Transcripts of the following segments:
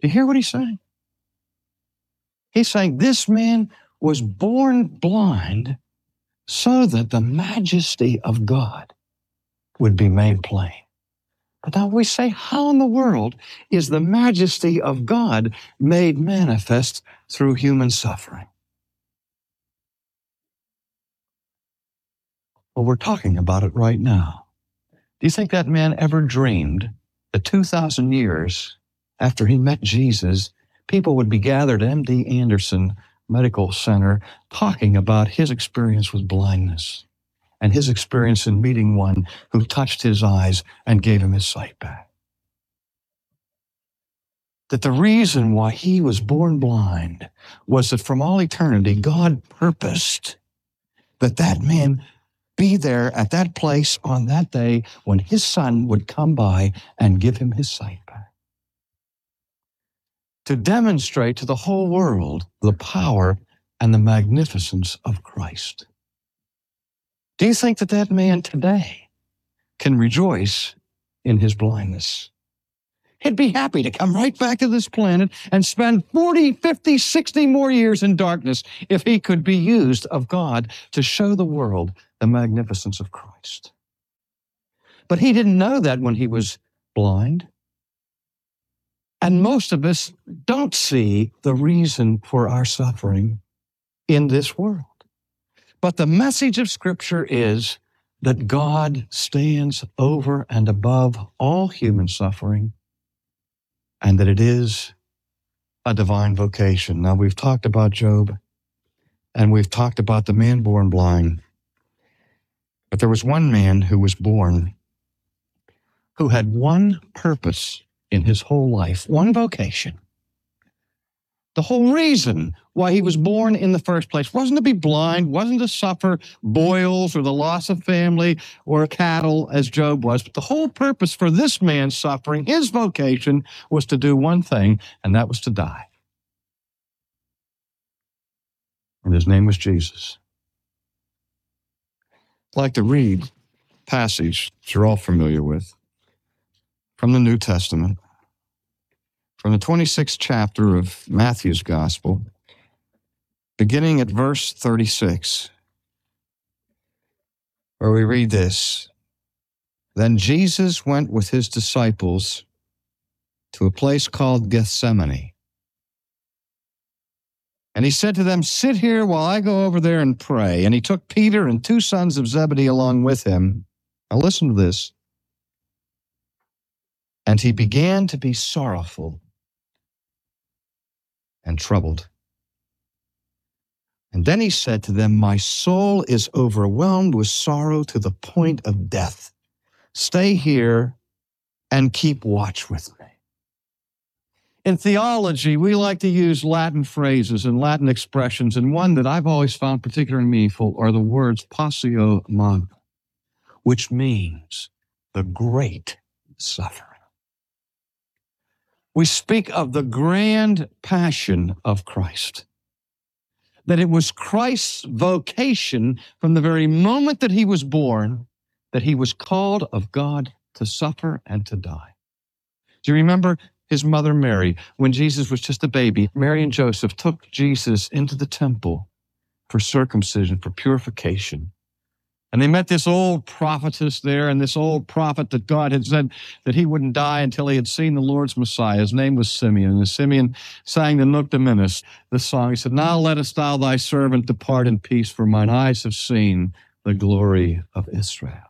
Do you hear what he's saying? He's saying this man was born blind so that the majesty of God would be made plain. But now we say, how in the world is the majesty of God made manifest through human suffering? Well, we're talking about it right now. Do you think that man ever dreamed that 2,000 years after he met Jesus, people would be gathered at MD Anderson Medical Center talking about his experience with blindness and his experience in meeting one who touched his eyes and gave him his sight back? That the reason why he was born blind was that from all eternity, God purposed that that man be there at that place on that day when his son would come by and give him his sight back. To demonstrate to the whole world the power and the magnificence of Christ. Do you think that that man today can rejoice in his blindness? He'd be happy to come right back to this planet and spend 40, 50, 60 more years in darkness if he could be used of God to show the world the magnificence of Christ. But he didn't know that when he was blind. And most of us don't see the reason for our suffering in this world. But the message of Scripture is that God stands over and above all human suffering, and that it is a divine vocation. Now, we've talked about Job, and we've talked about the man born blind. But there was one man who was born who had one purpose in his whole life, one vocation. The whole reason why he was born in the first place wasn't to be blind, wasn't to suffer boils or the loss of family or cattle as Job was, but the whole purpose for this man's suffering, his vocation, was to do one thing, and that was to die. And his name was Jesus. I'd like to read a passage that you're all familiar with from the New Testament, from the 26th chapter of Matthew's Gospel, beginning at verse 36, where we read this. Then Jesus went with his disciples to a place called Gethsemane. And he said to them, "Sit here while I go over there and pray." And he took Peter and 2 sons of Zebedee along with him. Now listen to this. And he began to be sorrowful and troubled. And then he said to them, "My soul is overwhelmed with sorrow to the point of death. Stay here and keep watch with me." In theology, we like to use Latin phrases and Latin expressions, and one that I've always found particularly meaningful are the words passio magna, which means the great suffering. We speak of the grand passion of Christ, that it was Christ's vocation from the very moment that he was born, that he was called of God to suffer and to die. Do you remember his mother Mary, when Jesus was just a baby? Mary and Joseph took Jesus into the temple for circumcision, for purification. And they met this old prophetess there, and this old prophet that God had said that he wouldn't die until he had seen the Lord's Messiah. His name was Simeon. And Simeon sang the Nunc Dimittis, the song. He said, "Now lettest thou thy servant depart in peace, for mine eyes have seen the glory of Israel."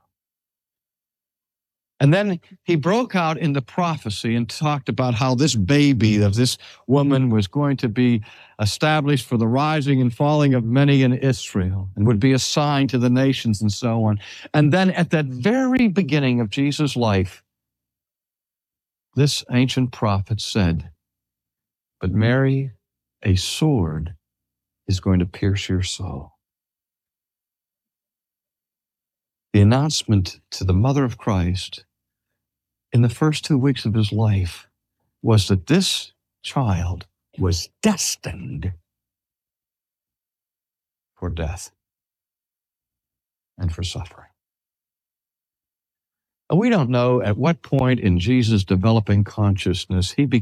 And then he broke out into prophecy and talked about how this baby of this woman was going to be established for the rising and falling of many in Israel and would be a sign to the nations and so on. And then at that very beginning of Jesus' life, this ancient prophet said, "But Mary, a sword is going to pierce your soul." The announcement to the mother of Christ in the first 2 weeks of his life was that this child was destined for death and for suffering. And we don't know at what point in Jesus' developing consciousness he became